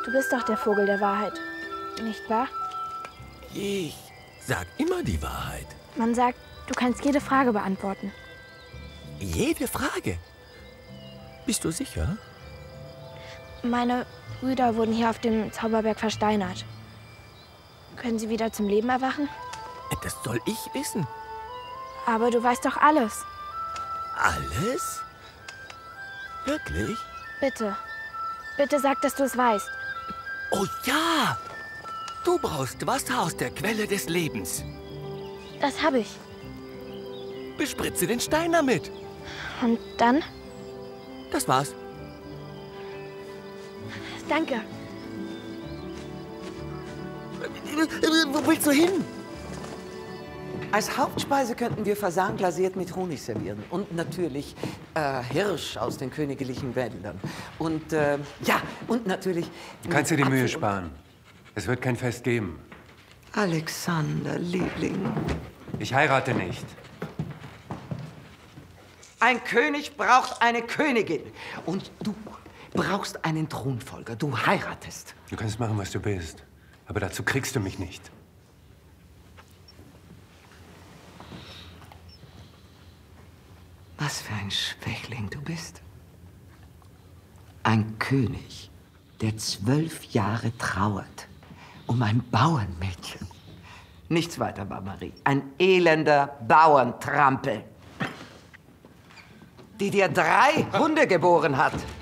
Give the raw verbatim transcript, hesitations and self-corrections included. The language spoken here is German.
Du bist doch der Vogel der Wahrheit, nicht wahr? Ich sag immer die Wahrheit. Man sagt, du kannst jede Frage beantworten. Jede Frage? Bist du sicher? Meine Brüder wurden hier auf dem Zauberberg versteinert. Können sie wieder zum Leben erwachen? Das soll ich wissen. Aber du weißt doch alles. Alles? Wirklich? Bitte. Bitte sag, dass du es weißt. Oh ja! Du brauchst Wasser aus der Quelle des Lebens. Das habe ich. Bespritze den Stein damit. Und dann? Das war's. Danke. Wo willst du hin? Als Hauptspeise könnten wir Fasan glasiert mit Honig servieren. Und natürlich äh, Hirsch aus den königlichen Wäldern. Und äh, ja, und natürlich... Kannst du die Mühe Apfel sparen? Es wird kein Fest geben. Alexander, Liebling. Ich heirate nicht. Ein König braucht eine Königin. Und du brauchst einen Thronfolger. Du heiratest. Du kannst machen, was du willst. Aber dazu kriegst du mich nicht. Was für ein Schwächling du bist. Ein König, der zwölf Jahre trauert um ein Bauernmädchen. Nichts weiter, Barbarie. Ein elender Bauerntrampel, die dir drei Hunde geboren hat.